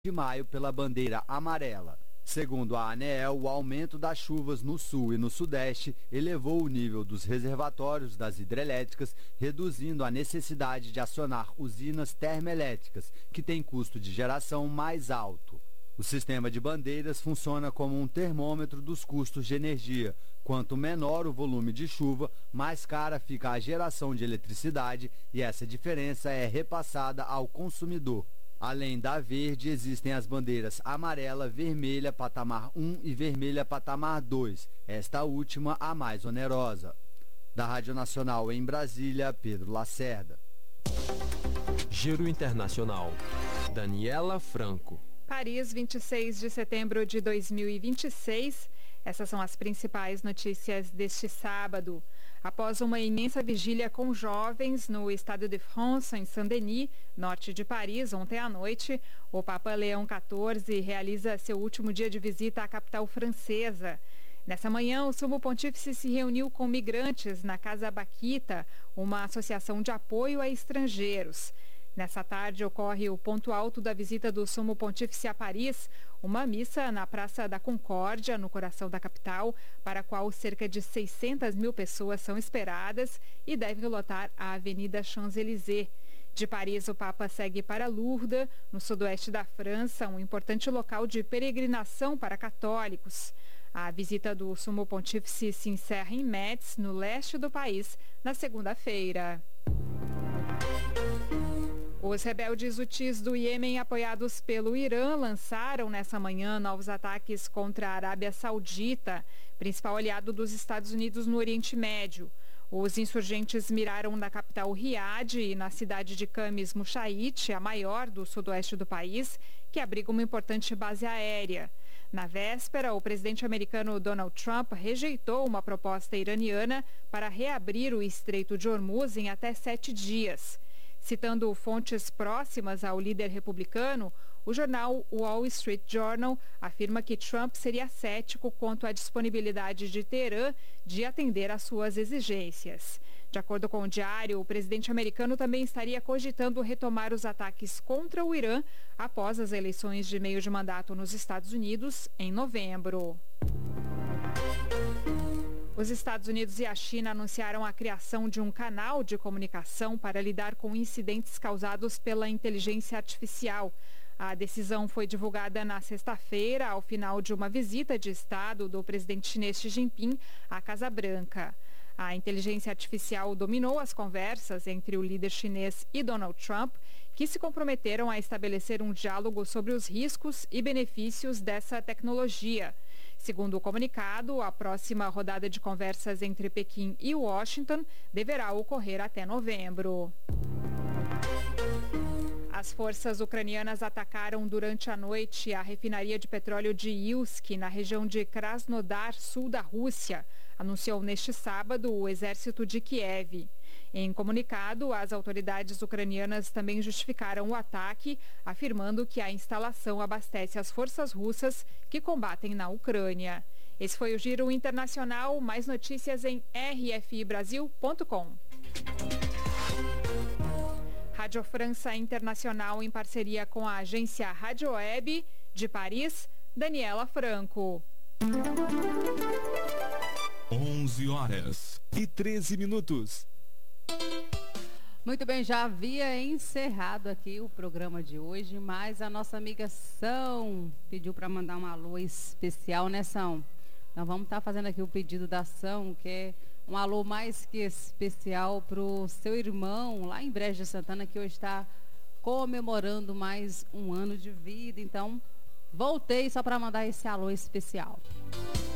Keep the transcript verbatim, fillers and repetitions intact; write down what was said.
de maio pela bandeira amarela. Segundo a ANEEL, o aumento das chuvas no sul e no sudeste elevou o nível dos reservatórios das hidrelétricas, reduzindo a necessidade de acionar usinas termoelétricas, que têm custo de geração mais alto. O sistema de bandeiras funciona como um termômetro dos custos de energia. Quanto menor o volume de chuva, mais cara fica a geração de eletricidade e essa diferença é repassada ao consumidor. Além da verde, existem as bandeiras amarela, vermelha, patamar um e vermelha, patamar dois. Esta última a mais onerosa. Da Rádio Nacional em Brasília, Pedro Lacerda. Giro Internacional. Daniela Franco. Paris, vinte e seis de setembro de dois mil e vinte e seis. Essas são as principais notícias deste sábado. Após uma imensa vigília com jovens no Stade de France, em Saint-Denis, norte de Paris, ontem à noite, o Papa Leão quatorze realiza seu último dia de visita à capital francesa. Nessa manhã, o Sumo Pontífice se reuniu com migrantes na Casa Baquita, uma associação de apoio a estrangeiros. Nessa tarde ocorre o ponto alto da visita do Sumo Pontífice a Paris, uma missa na Praça da Concórdia, no coração da capital, para a qual cerca de seiscentas mil pessoas são esperadas e devem lotar a Avenida Champs-Élysées. De Paris, o Papa segue para Lourdes, no sudoeste da França, um importante local de peregrinação para católicos. A visita do Sumo Pontífice se encerra em Metz, no leste do país, na segunda-feira. Os rebeldes hutis do Iêmen, apoiados pelo Irã, lançaram nessa manhã novos ataques contra a Arábia Saudita, principal aliado dos Estados Unidos no Oriente Médio. Os insurgentes miraram na capital Riad e na cidade de Camis Mushaite, a maior do sudoeste do país, que abriga uma importante base aérea. Na véspera, o presidente americano Donald Trump rejeitou uma proposta iraniana para reabrir o Estreito de Hormuz em até sete dias. Citando fontes próximas ao líder republicano, o jornal Wall Street Journal afirma que Trump seria cético quanto à disponibilidade de Teherã de atender às suas exigências. De acordo com o diário, o presidente americano também estaria cogitando retomar os ataques contra o Irã após as eleições de meio de mandato nos Estados Unidos em novembro. Os Estados Unidos e a China anunciaram a criação de um canal de comunicação para lidar com incidentes causados pela inteligência artificial. A decisão foi divulgada na sexta-feira, ao final de uma visita de Estado do presidente chinês Xi Jinping à Casa Branca. A inteligência artificial dominou as conversas entre o líder chinês e Donald Trump, que se comprometeram a estabelecer um diálogo sobre os riscos e benefícios dessa tecnologia. Segundo o comunicado, a próxima rodada de conversas entre Pequim e Washington deverá ocorrer até novembro. As forças ucranianas atacaram durante a noite a refinaria de petróleo de Ilsk, na região de Krasnodar, sul da Rússia, anunciou neste sábado o exército de Kiev. Em comunicado, as autoridades ucranianas também justificaram o ataque, afirmando que a instalação abastece as forças russas que combatem na Ucrânia. Esse foi o Giro Internacional. Mais notícias em r f i brasil ponto com. Rádio França Internacional, em parceria com a agência Rádio Web de Paris, Daniela Franco. onze horas e treze minutos. Muito bem, já havia encerrado aqui o programa de hoje, mas a nossa amiga São pediu para mandar um alô especial, né, São? Então vamos estar tá fazendo aqui o pedido da São, que é um alô mais que especial para o seu irmão, lá em Brejo de Santana, que hoje está comemorando mais um ano de vida. Então, voltei só para mandar esse alô especial.